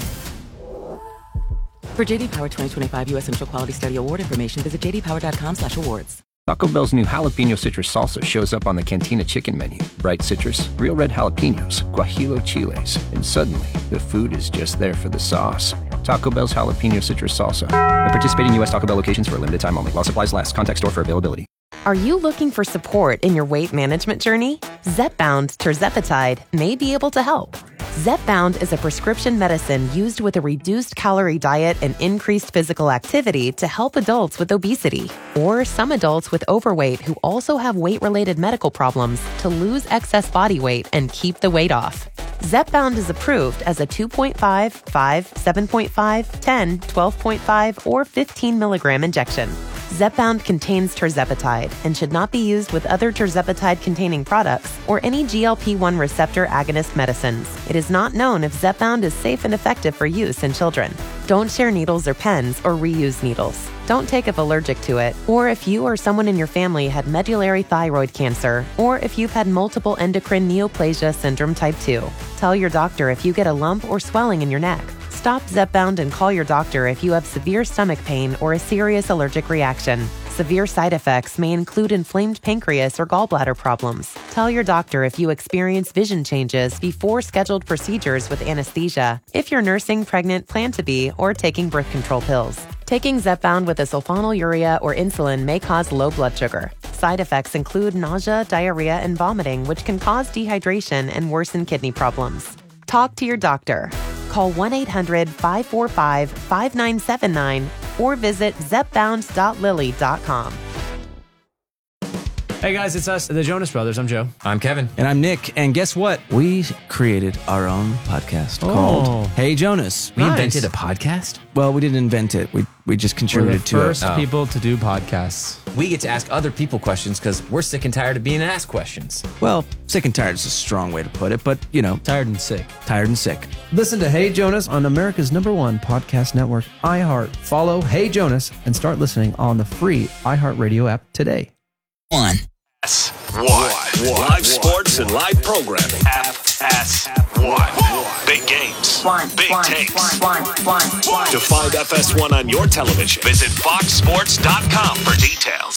For J D Power twenty twenty-five U S Central Quality Study Award information, visit j d power dot com slash awards. Taco Bell's new jalapeno citrus salsa shows up on the Cantina chicken menu. Bright citrus, real red jalapenos, guajillo chiles, and suddenly the food is just there for the sauce. Taco Bell's jalapeno citrus salsa. At participating U S Taco Bell locations for a limited time only. While supplies last. Contact store for availability. Are you looking for support in your weight management journey? Zepbound tirzepatide may be able to help. Zepbound is a prescription medicine used with a reduced calorie diet and increased physical activity to help adults with obesity or some adults with overweight who also have weight-related medical problems to lose excess body weight and keep the weight off. Zepbound is approved as a two point five, five, seven point five, ten, twelve point five, or fifteen milligram injection. Zepbound contains tirzepatide and should not be used with other tirzepatide-containing products or any G L P one receptor agonist medicines. It is not known if Zepbound is safe and effective for use in children. Don't share needles or pens or reuse needles. Don't take if allergic to it, or if you or someone in your family had medullary thyroid cancer, or if you've had multiple endocrine neoplasia syndrome type two. Tell your doctor if you get a lump or swelling in your neck. Stop Zepbound and call your doctor if you have severe stomach pain or a serious allergic reaction. Severe side effects may include inflamed pancreas or gallbladder problems. Tell your doctor if you experience vision changes before scheduled procedures with anesthesia, if you're nursing, pregnant, plan to be, or taking birth control pills. Taking Zepbound with a sulfonylurea or insulin may cause low blood sugar. Side effects include nausea, diarrhea, and vomiting, which can cause dehydration and worsen kidney problems. Talk to your doctor. Call one eight hundred, five four five, five nine seven nine or visit zepbound dot lilly dot com. Hey guys, it's us, the Jonas Brothers. I'm Joe. I'm Kevin. And I'm Nick. And guess what? We created our own podcast Oh. called Hey Jonas. We invented a podcast? Well, we didn't invent it. We we just contributed We're the to first it. people to do podcasts. We get to ask other people questions because we're sick and tired of being asked questions. Well, sick and tired is a strong way to put it, but you know, tired and sick. Tired and sick. Listen to Hey Jonas on America's number one podcast network, iHeart. Follow Hey Jonas and start listening on the free iHeartRadio app today. One. One. One. Live sports and live programming. F S one. Big games. One. Big one. takes. One. One. One. To find F S one on your television, visit fox sports dot com for details.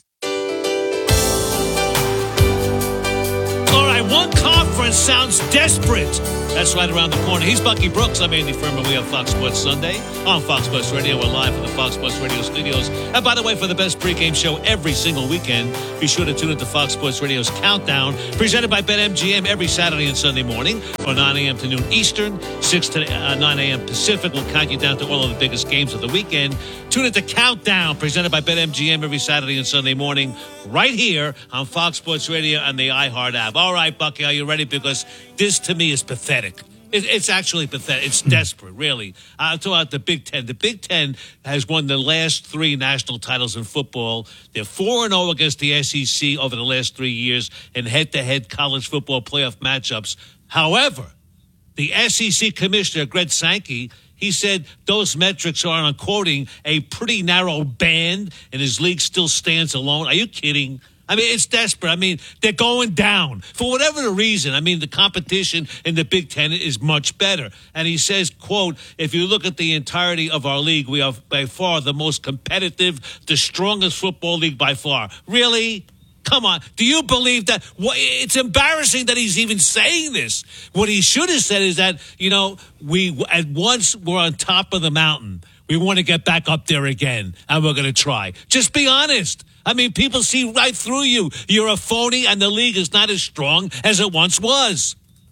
All right, one conference sounds desperate. That's right around the corner. He's Bucky Brooks. I'm Andy Furman. We have Fox Sports Sunday on Fox Sports Radio. We're live from the Fox Sports Radio studios. And by the way, for the best pregame show every single weekend, be sure to tune into Fox Sports Radio's Countdown, presented by BetMGM every Saturday and Sunday morning from nine a.m. to noon Eastern, six to nine a.m. Pacific. We'll count you down to all of the biggest games of the weekend. Tune into Countdown, presented by BetMGM every Saturday and Sunday morning, right here on Fox Sports Radio and the iHeart app. All right, Bucky, are you ready? Because this, to me, is pathetic. It, it's actually pathetic. It's desperate, really. I'll talk about the Big Ten. The Big Ten has won the last three national titles in football. They're four and oh against the S E C over the last three years in head-to-head college football playoff matchups. However, the S E C commissioner, Greg Sankey, he said those metrics are, I'm quoting, a pretty narrow band, and his league still stands alone. Are you kidding? I mean, it's desperate. I mean, they're going down. For whatever the reason, I mean, the competition in the Big Ten is much better. And he says, quote, if you look at the entirety of our league, we are by far the most competitive, the strongest football league by far. Really? Come on. Do you believe that? It's embarrassing that he's even saying this. What he should have said is that, you know, we at once we're on top of the mountain. We want to get back up there again, and we're going to try. Just be honest. I mean, people see right through you. You're a phony, and the league is not as strong as it once was.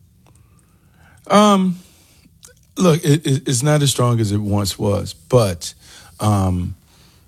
Um, look, it, it, it's not as strong as it once was, but um,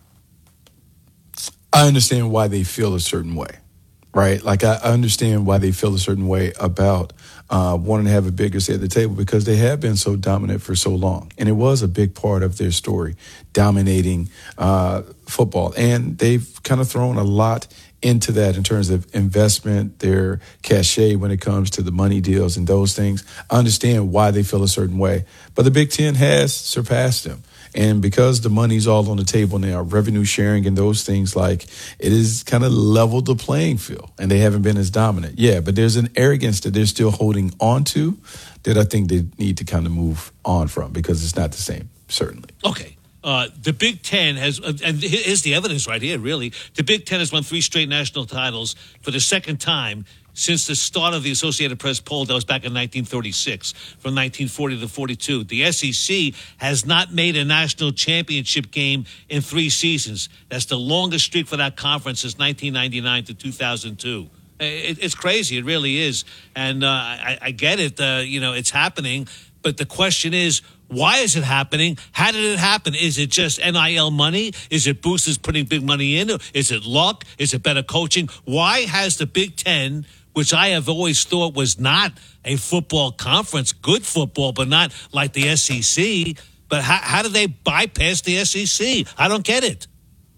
I understand why they feel a certain way, right? Like, I understand why they feel a certain way about uh, wanting to have a bigger seat at the table because they have been so dominant for so long. And it was a big part of their story, dominating uh, football. And they've kind of thrown a lot into that in terms of investment, their cachet when it comes to the money deals and those things. I understand why they feel a certain way. But the Big Ten has surpassed them. And because the money's all on the table now, revenue sharing and those things, like, it is kind of leveled the playing field, and they haven't been as dominant. Yeah, but there's an arrogance that they're still holding on to that I think they need to kind of move on from because it's not the same, certainly. Okay. Uh, the Big Ten has, uh, and here's the evidence right here, really. The Big Ten has won three straight national titles for the second time since the start of the Associated Press poll. That was back in nineteen thirty-six, from nineteen forty to forty-two. The S E C has not made a national championship game in three seasons. That's the longest streak for that conference since nineteen ninety-nine to two thousand two. It, it's crazy. It really is. And uh, I, I get it. Uh, you know, it's happening. But the question is, why is it happening? How did it happen? Is it just N I L money? Is it boosters putting big money in? Is it luck? Is it better coaching? Why has the Big Ten, which I have always thought was not a football conference, good football, but not like the S E C, but how, how do they bypass the S E C? I don't get it.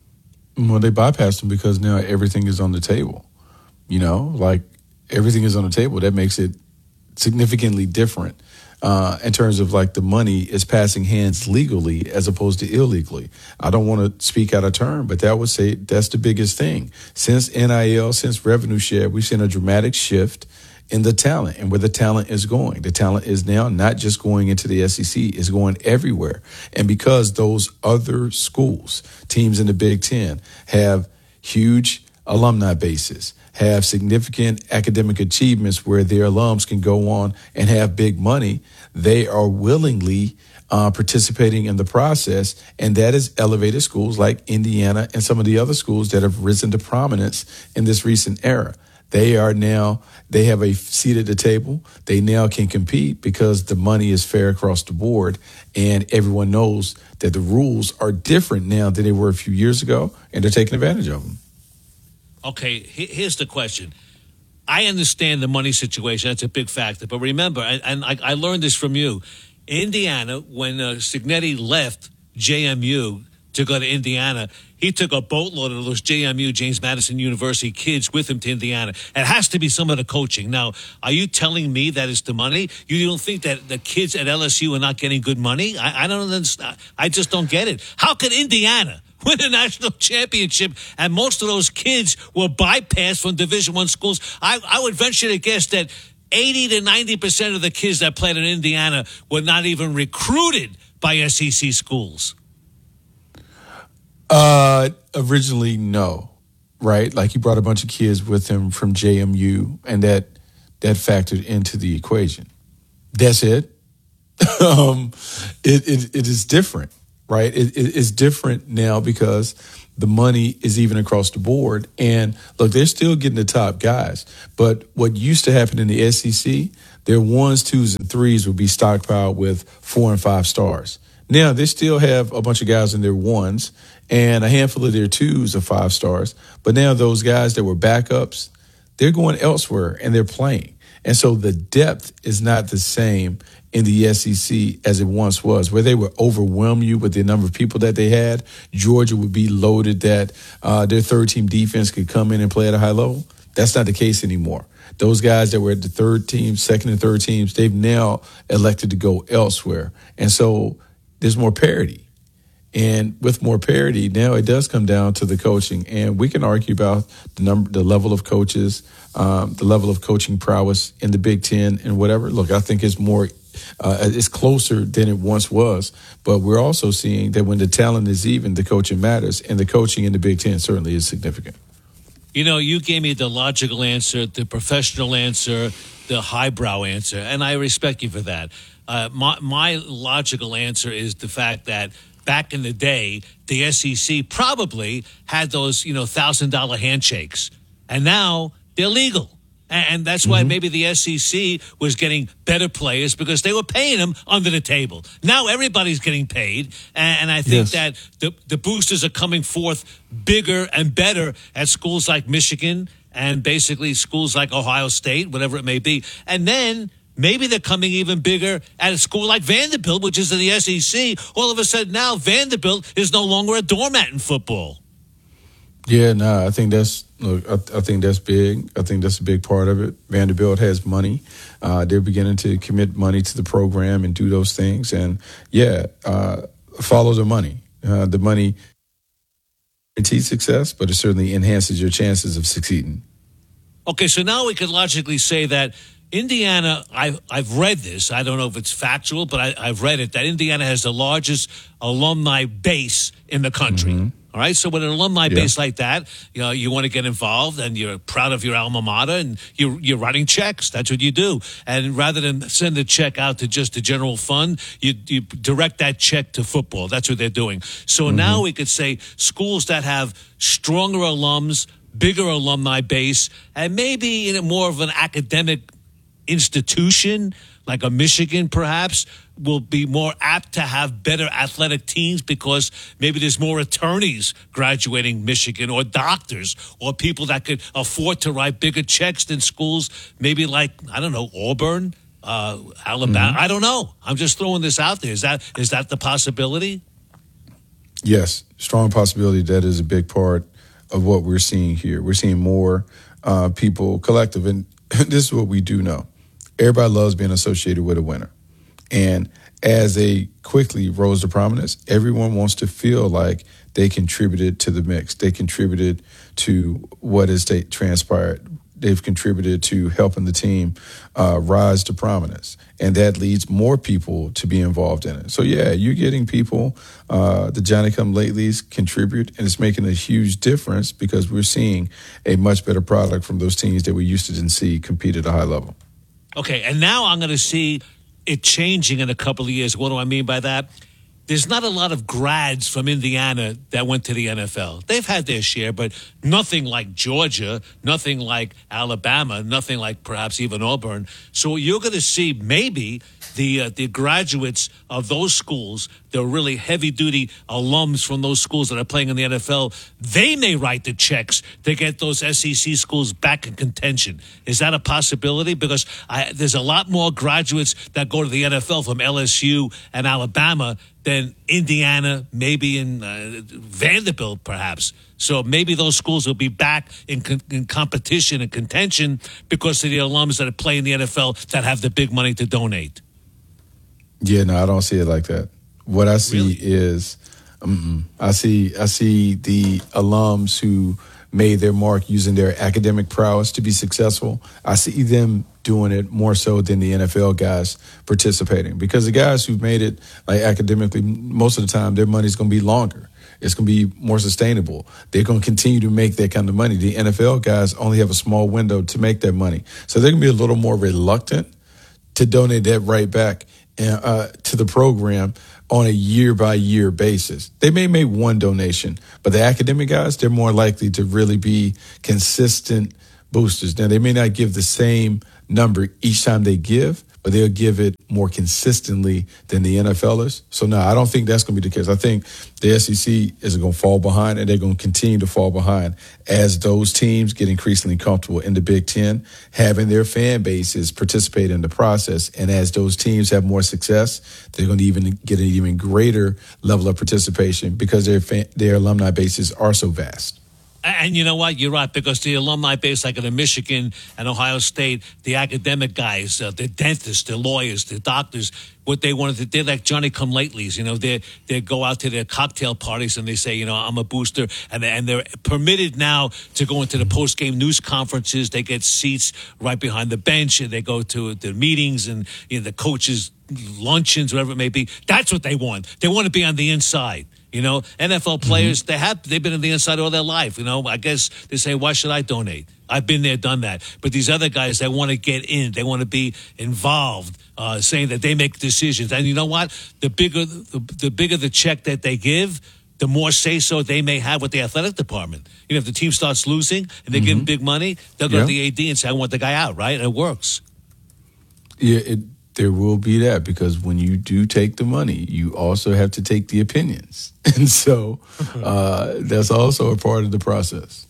Well, they bypassed them because now everything is on the table. You know, like, everything is on the table. That makes it significantly different. Uh, in terms of, like, the money is passing hands legally as opposed to illegally. I don't want to speak out of turn, but that would say that's the biggest thing. Since N I L, since revenue share, we've seen a dramatic shift in the talent and where the talent is going. The talent is now not just going into the S E C, it's going everywhere. And because those other schools, teams in the Big Ten, have huge alumni bases, have significant academic achievements where their alums can go on and have big money, they are willingly uh, participating in the process, and that has elevated schools like Indiana and some of the other schools that have risen to prominence in this recent era. They are now, they have a seat at the table. They now can compete because the money is fair across the board, and everyone knows that the rules are different now than they were a few years ago, and they're taking advantage of them. Okay, here's the question. I understand the money situation. That's a big factor. But remember, and, and I, I learned this from you, Indiana, when uh, Cignetti left J M U to go to Indiana, he took a boatload of those J M U, James Madison University kids with him to Indiana. It has to be some of the coaching. Now, are you telling me that it's the money? You don't think that the kids at L S U are not getting good money? I, I don't understand. I just don't get it. How could Indiana win a national championship and most of those kids were bypassed from Division One schools? I, I would venture to guess that eighty to ninety percent of the kids that played in Indiana were not even recruited by S E C schools. Uh, originally, no, right? Like he brought a bunch of kids with him from J M U, and that that factored into the equation. That's it. um, it, it it is different, right? It, it, it's different now because the money is even across the board. And look, they're still getting the top guys. But what used to happen in the S E C, their ones, twos, and threes would be stockpiled with four and five stars. Now, they still have a bunch of guys in their ones and a handful of their twos are five stars. But now those guys that were backups, they're going elsewhere and they're playing. And so the depth is not the same in the S E C as it once was, where they would overwhelm you with the number of people that they had. Georgia would be loaded that uh, their third-team defense could come in and play at a high level. That's not the case anymore. Those guys that were at the third team, second and third teams, they've now elected to go elsewhere. And so there's more parity. And with more parity, now it does come down to the coaching. And we can argue about the number, the level of coaches, um, the level of coaching prowess in the Big Ten and whatever. Look, I think it's more, uh, it's closer than it once was. But we're also seeing that when the talent is even, the coaching matters. And the coaching in the Big Ten certainly is significant. You know, you gave me the logical answer, the professional answer, the highbrow answer, and I respect you for that. Uh, my, my logical answer is the fact that back in the day, the S E C probably had those, you know, one thousand dollars handshakes, and now they're legal. And that's why mm-hmm. maybe the S E C was getting better players because they were paying them under the table. Now everybody's getting paid, and I think yes. that the, the boosters are coming forth bigger and better at schools like Michigan and basically schools like Ohio State, whatever it may be. And then maybe they're coming even bigger at a school like Vanderbilt, which is in the S E C. All of a sudden now Vanderbilt is no longer a doormat in football. Yeah, no, nah, I think that's look. I, I think that's big. I think that's a big part of it. Vanderbilt has money. Uh, they're beginning to commit money to the program and do those things. And yeah, uh, follow the money. Uh, the money guarantees success, but it certainly enhances your chances of succeeding. Okay, so now we could logically say that Indiana, I've, I've read this. I don't know if it's factual, but I, I've read it, that Indiana has the largest alumni base in the country. Mm-hmm. All right, so with an alumni yeah. base like that, you know, you want to get involved and you're proud of your alma mater and you're, you're writing checks. That's what you do. And rather than send a check out to just the general fund, you, you direct that check to football. That's what they're doing. So mm-hmm. now we could say schools that have stronger alums, bigger alumni base, and maybe in a more of an academic institution like a Michigan perhaps will be more apt to have better athletic teams because maybe there's more attorneys graduating Michigan or doctors or people that could afford to write bigger checks than schools maybe like, I don't know, Auburn, uh, Alabama. Mm-hmm. I don't know. I'm just throwing this out there. Is that is that the possibility? Yes, strong possibility. That is a big part of what we're seeing here. We're seeing more uh, people collective. And this is what we do know. Everybody loves being associated with a winner. And as they quickly rose to prominence, everyone wants to feel like they contributed to the mix. They contributed to what has transpired. They've contributed to helping the team uh, rise to prominence. And that leads more people to be involved in it. So, yeah, you're getting people, uh, the Johnny-come-latelys contribute, and it's making a huge difference because we're seeing a much better product from those teams that we used to didn't see compete at a high level. Okay, and now I'm going to see it changing in a couple of years. What do I mean by that? There's not a lot of grads from Indiana that went to the N F L. They've had their share, but nothing like Georgia, nothing like Alabama, nothing like perhaps even Auburn. So you're going to see maybe the uh, the graduates of those schools, the really heavy-duty alums from those schools that are playing in the N F L, they may write the checks to get those S E C schools back in contention. Is that a possibility? Because I, there's a lot more graduates that go to the N F L from L S U and Alabama than Indiana, maybe in uh, Vanderbilt, perhaps. So maybe those schools will be back in, con- in competition and contention because of the alums that play in the N F L that have the big money to donate. Yeah, no, I don't see it like that. What I see really? is, um, I see, I see the alums who made their mark using their academic prowess to be successful. I see them doing it more so than the N F L guys participating, because the guys who've made it like academically, most of the time their money's going to be longer. It's going to be more sustainable. They're going to continue to make that kind of money. The N F L guys only have a small window to make that money. So they're going to be a little more reluctant to donate that right back uh, to the program on a year-by-year basis. They may make one donation, but the academic guys, they're more likely to really be consistent boosters. Now, they may not give the same number each time they give, but they'll give it more consistently than the N F Lers. So, no, I don't think that's going to be the case. I think the S E C is going to fall behind, and they're going to continue to fall behind as those teams get increasingly comfortable in the Big Ten, having their fan bases participate in the process. And as those teams have more success, they're going to even get an even greater level of participation because their fan, their alumni bases are so vast. And you know what? You're right, because the alumni base, like in Michigan and Ohio State, the academic guys, uh, the dentists, the lawyers, the doctors, what they wanted to, they're like Johnny-come-latelys. You know, they they go out to their cocktail parties and they say, you know, I'm a booster. And, they, and they're permitted now to go into the post-game news conferences. They get seats right behind the bench, and they go to the meetings and, you know, the coaches' luncheons, whatever it may be. That's what they want. They want to be on the inside. You know, N F L players, mm-hmm. they have, they've been on the inside all their life. You know, I guess they say, why should I donate? I've been there, done that. But these other guys, they want to get in. They want to be involved, uh, saying that they make decisions. And you know what? The bigger the, the bigger the check that they give, the more say-so they may have with the athletic department. You know, if the team starts losing and they mm-hmm. give them big money, they'll go yeah. to the A D and say, I want the guy out, right? And it works. Yeah, it There will be that, because when you do take the money, you also have to take the opinions. And so uh, that's also a part of the process.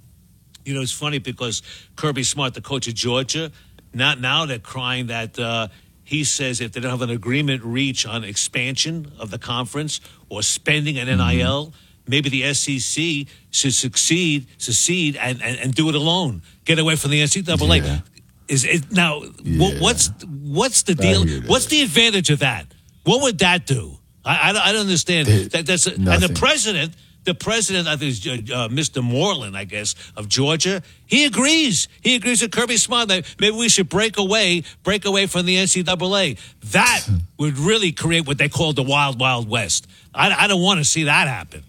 You know, it's funny because Kirby Smart, the coach of Georgia, not now they're crying that uh, he says if they don't have an agreement reached on expansion of the conference or spending an N I L, mm-hmm. maybe the S E C should succeed, succeed and, and, and do it alone. Get away from the N C double A. Yeah. Is it now? Yeah. What's what's the deal? What's the advantage of that? What would that do? I, I, I don't understand. That, that's a, and the president, the president, I think, is, uh, Mister Moreland, I guess, of Georgia. He agrees. He agrees with Kirby Smart that maybe we should break away, break away from the N C double A. That would really create what they call the Wild Wild West. I, I don't want to see that happen.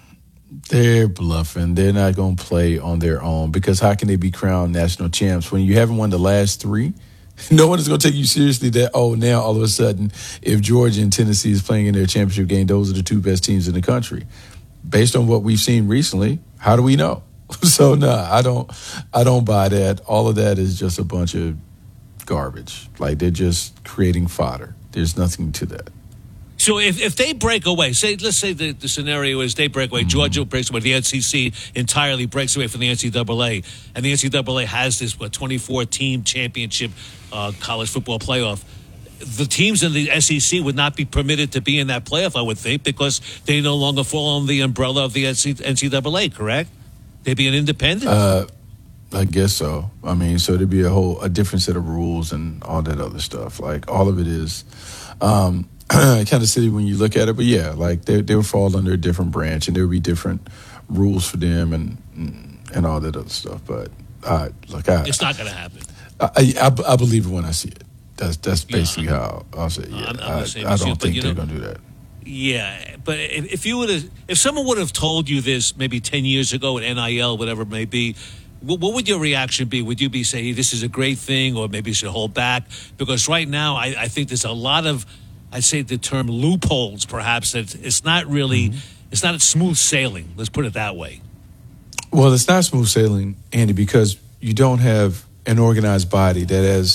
They're bluffing. They're not going to play on their own, because how can they be crowned national champs when you haven't won the last three? No one is going to take you seriously that, oh, now all of a sudden, if Georgia and Tennessee is playing in their championship game, those are the two best teams in the country. Based on what we've seen recently, how do we know? So, no, nah, I don't, I don't buy that. All of that is just a bunch of garbage. Like, they're just creating fodder. There's nothing to that. So if, if they break away, say let's say the, the scenario is they break away, mm-hmm. Georgia breaks away, the N C C entirely breaks away from the N C double A, and the N C double A has this what twenty-four team championship uh, college football playoff. The teams in the S E C would not be permitted to be in that playoff, I would think, because they no longer fall under the umbrella of the N C double A. Correct? They'd be an independent. Uh, I guess so. I mean, so there'd be a whole a different set of rules and all that other stuff. Like all of it is. Um, Kansas City, when you look at it, but yeah, like they they would fall under a different branch, and there would be different rules for them and and all that other stuff. But uh, like I, it's not going to happen. I, I I believe it when I see it. That's that's basically yeah, how I'll say. Yeah, I'm, I'm I, I don't you, think they're going to do that. Yeah, but if, if you would have, if someone would have told you this maybe ten years ago at N I L, whatever it may be, what, what would your reaction be? Would you be saying, hey, this is a great thing, or maybe you should hold back? Because right now, I, I think there's a lot of, I'd say the term loopholes, perhaps, that it's not really, mm-hmm. it's not smooth sailing. Let's put it that way. Well, it's not smooth sailing, Andy, because you don't have an organized body that has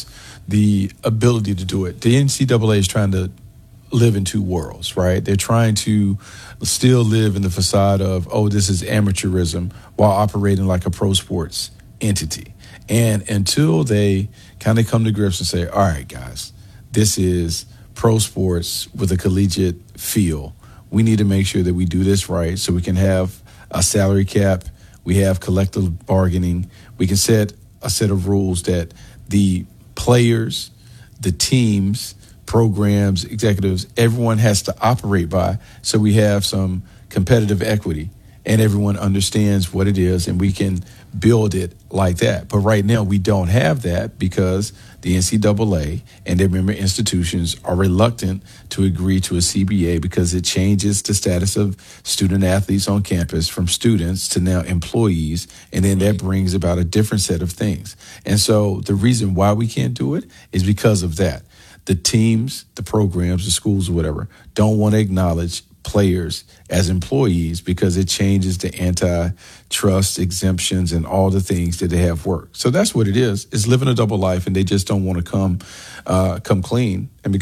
the ability to do it. The N C double A is trying to live in two worlds, right? They're trying to still live in the facade of, oh, this is amateurism, while operating like a pro sports entity. And until they kind of come to grips and say, all right, guys, this is pro sports with a collegiate feel. We need to make sure that we do this right so we can have a salary cap, we have collective bargaining, we can set a set of rules that the players, the teams, programs, executives, everyone has to operate by, so we have some competitive equity and everyone understands what it is and we can build it like that. But right now we don't have that because the N C double A and their member institutions are reluctant to agree to a C B A because it changes the status of student athletes on campus from students to now employees, and then that brings about a different set of things. And so the reason why we can't do it is because of that. The teams, the programs, the schools, or whatever, don't want to acknowledge players as employees because it changes the antitrust exemptions and all the things that they have worked. So that's what it is. It's living a double life, and they just don't want to come uh, come clean and become